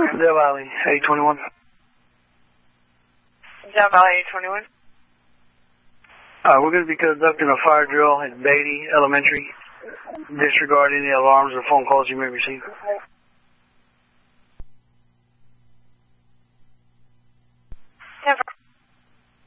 Del Valley, 821. Del Valley 821. We're going to be conducting a fire drill at Beatty Elementary. Disregard any alarms or phone calls you may receive.